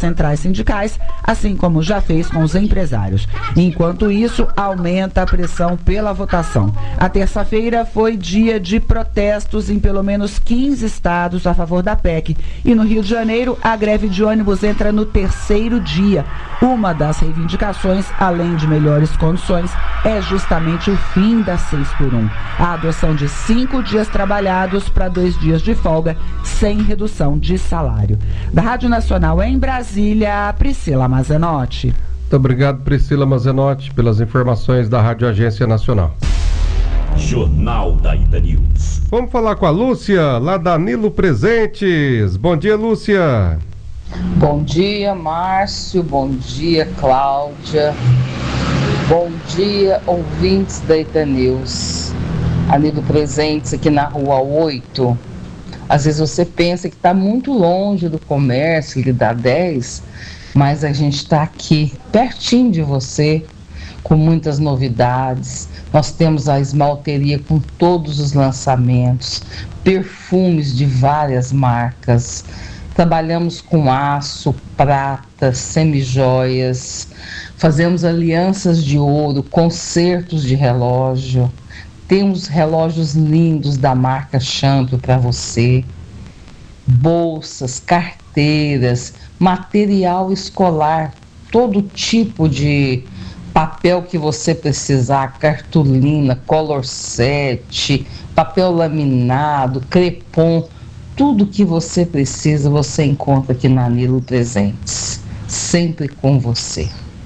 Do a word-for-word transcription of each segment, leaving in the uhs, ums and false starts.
centrais sindicais, assim como já fez com os empresários. Enquanto isso, aumenta a pressão pela votação. A terça-feira foi dia de protestos em pelo menos quinze estados a favor da P E C. E no Rio de Janeiro, a greve de ônibus entra no terceiro dia. Uma das reivindicações, além de melhores condições, é justamente o fim da seis por um. A adoção de cinco dias trabalhados para dois dias de folga, sem redução de salário. Da Rádio Nacional em Brasília, Priscila Mazenotti. Muito obrigado, Priscila Mazenotti, pelas informações da Rádio Agência Nacional. Jornal da Ita News. Vamos falar com a Lúcia, lá da Nilo Presentes. Bom dia, Lúcia. Bom dia, Márcio. Bom dia, Cláudia. Bom dia, ouvintes da Ita News. A Nilo Presentes aqui na Rua oito. Às vezes você pensa que está muito longe do comércio, ele dá dez, mas a gente está aqui, pertinho de você, com muitas novidades. Nós temos a esmalteria com todos os lançamentos, perfumes de várias marcas. Trabalhamos com aço, prata, semijoias, fazemos alianças de ouro, concertos de relógio. Temos relógios lindos da marca Champion para você, bolsas, carteiras, material escolar, todo tipo de papel que você precisar, cartolina, color set, papel laminado, crepom, tudo que você precisa você encontra aqui na Nilo Presentes, sempre com você.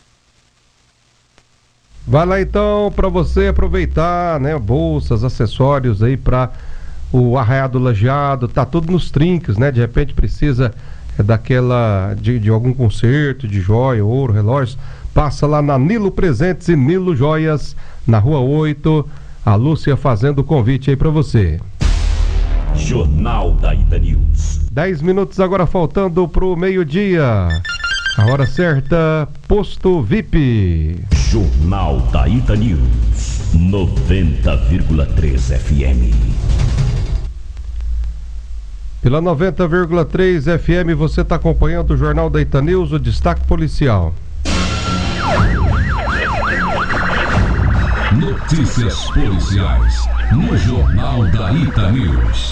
Vai lá então para você aproveitar, né, bolsas, acessórios aí para o Arraiado Lajeado, tá tudo nos trinques, né? De repente precisa é, daquela de, de algum concerto de joia, ouro, relógios, passa lá na Nilo Presentes e Nilo Joias, na Rua oito, a Lúcia fazendo o convite aí para você. Jornal da Ita News. Dez minutos agora faltando pro meio-dia. A hora certa, Posto V I P. Jornal da Ita News, noventa vírgula três F M. Pela noventa vírgula três F M você está acompanhando o Jornal da Ita News, o destaque policial. Notícias policiais no Jornal da Ita News.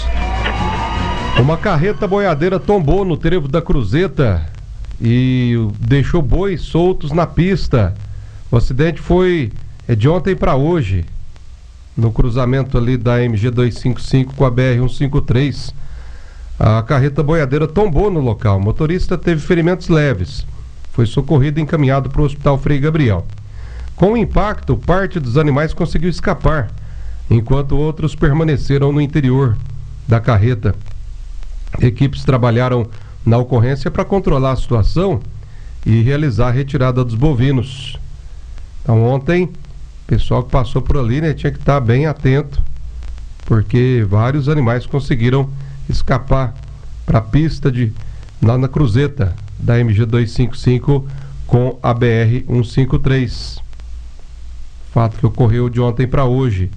Uma carreta boiadeira tombou no trevo da Cruzeta e deixou bois soltos na pista. O acidente foi é, de ontem para hoje, no cruzamento ali da M G duzentos e cinquenta e cinco com a B R cento e cinquenta e três. A carreta boiadeira tombou no local. O motorista teve ferimentos leves. Foi socorrido e encaminhado para o Hospital Frei Gabriel. Com o impacto, parte dos animais conseguiu escapar, enquanto outros permaneceram no interior da carreta. Equipes trabalharam na ocorrência para controlar a situação e realizar a retirada dos bovinos. Então ontem, o pessoal que passou por ali, né, tinha que estar bem atento, porque vários animais conseguiram escapar para a pista de, lá na Cruzeta da M G duzentos e cinquenta e cinco com a B R cento e cinquenta e três. Fato que ocorreu de ontem para hoje.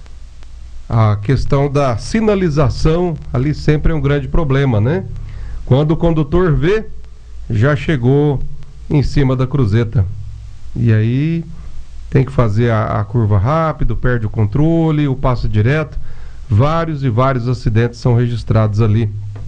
A questão da sinalização ali sempre é um grande problema, né? Quando o condutor vê, já chegou em cima da Cruzeta. E aí tem que fazer a, a curva rápido, perde o controle, o passo direto. Vários e vários acidentes são registrados ali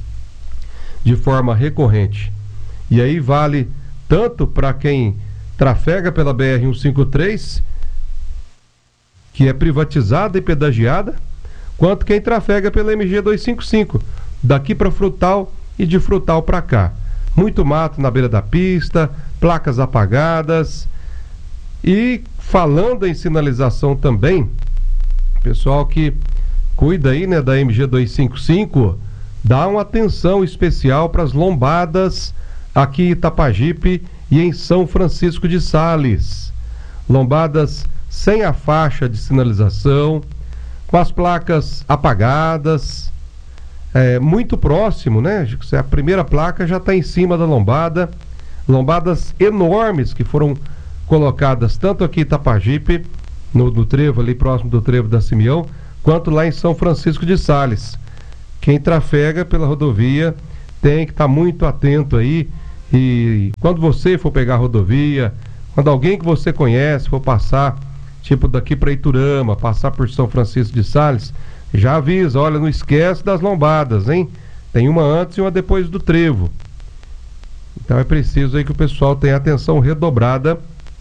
de forma recorrente. E aí vale tanto para quem trafega pela B R cento e cinquenta e três, que é privatizada e pedagiada, quanto quem trafega pela M G duzentos e cinquenta e cinco, daqui para Frutal e de Frutal para cá. Muito mato na beira da pista, placas apagadas. E falando em sinalização também, pessoal que cuida aí, né, da M G duzentos e cinquenta e cinco, dá uma atenção especial para as lombadas aqui em Itapajipe e em São Francisco de Sales. Lombadas sem a faixa de sinalização, com as placas apagadas, é, muito próximo, né? A primeira placa já está em cima da lombada, lombadas enormes que foram colocadas tanto aqui em Itapajipe, no, no trevo ali próximo do trevo da Simeão, quanto lá em São Francisco de Sales. Quem trafega pela rodovia tem que estar muito atento aí E quando você for pegar a rodovia, quando alguém que você conhece for passar, tipo daqui para Iturama, passar por São Francisco de Sales, já avisa, olha, não esquece das lombadas, hein? Tem uma antes e uma depois do trevo. Então é preciso aí que o pessoal tenha atenção redobrada.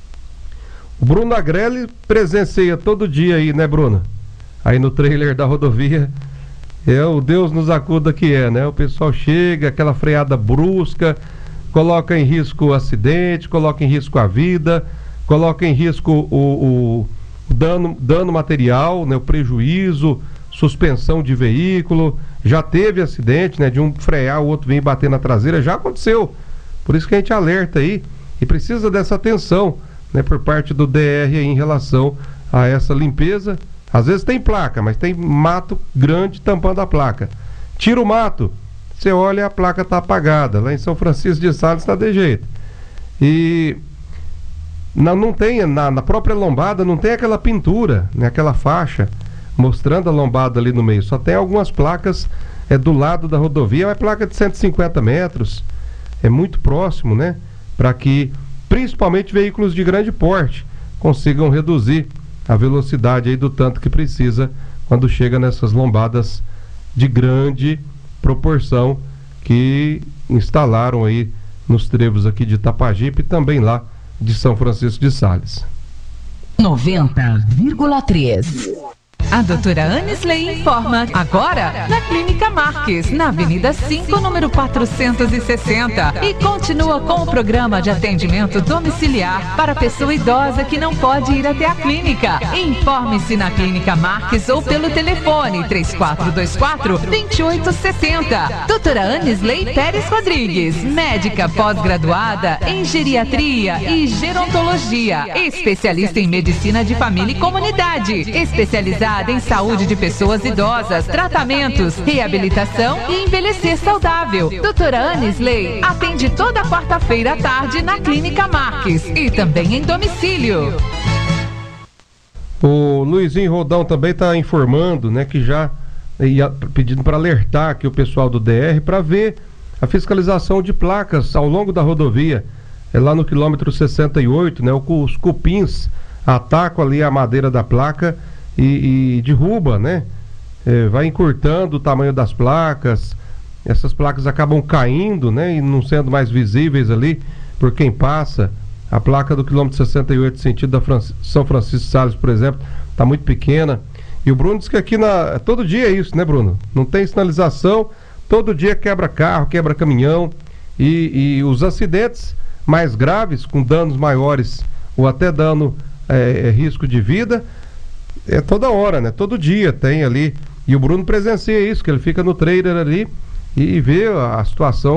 O Bruno Agrelli presencia todo dia aí, né, Bruna? Aí no trailer da rodovia, é o Deus nos acuda que é, né? O pessoal chega, aquela freada brusca, coloca em risco o acidente, coloca em risco a vida, coloca em risco o, o dano, dano material, né? O prejuízo, suspensão de veículo. Já teve acidente, né? De um frear, o outro vir bater na traseira, já aconteceu. Por isso que a gente alerta aí e precisa dessa atenção, né? Por parte do D R aí em relação a essa limpeza. Às vezes tem placa, mas tem mato grande tampando a placa. Tira o mato, você olha, a placa está apagada. Lá em São Francisco de Sales está de jeito. E não, não tem, na, na própria lombada não tem aquela pintura, né, aquela faixa mostrando a lombada ali no meio. Só tem algumas placas é, do lado da rodovia, mas placa de cento e cinquenta metros. É muito próximo, né? Para que, principalmente veículos de grande porte, consigam reduzir a velocidade aí do tanto que precisa quando chega nessas lombadas de grande proporção que instalaram aí nos trevos aqui de Itapajipe e também lá de São Francisco de Sales. noventa vírgula três. A doutora Anisley informa agora na Clínica Marques, na Avenida cinco, número quatrocentos e sessenta, e continua com o programa de atendimento domiciliar para pessoa idosa que não pode ir até a clínica. Informe-se na Clínica Marques ou pelo telefone três quatro dois quatro, dois oito seis zero. Doutora Anisley Pérez Rodrigues, médica pós-graduada em geriatria e gerontologia, especialista em medicina de família e comunidade, especializada em saúde de pessoas idosas, tratamentos, reabilitação e envelhecer saudável. Doutora Anisley atende toda quarta-feira à tarde na Clínica Marques e também em domicílio. O Luizinho Rodão também está informando, né, que já ia pedindo para alertar aqui o pessoal do D R para ver a fiscalização de placas ao longo da rodovia. É lá no quilômetro sessenta e oito, né, os cupins atacam ali a madeira da placa E, e derruba, né? É, vai encurtando o tamanho das placas. Essas placas acabam caindo, né? E não sendo mais visíveis ali por quem passa. A placa do quilômetro sessenta e oito, sentido da Fran- São Francisco de Sales, por exemplo, está muito pequena. E o Bruno diz que aqui na, todo dia é isso, né, Bruno? Não tem sinalização, todo dia quebra carro, quebra caminhão. E, e os acidentes mais graves, com danos maiores ou até dano, é, é, risco de vida, é toda hora, né? Todo dia tem ali. E o Bruno presencia isso, que ele fica no trailer ali e vê a situação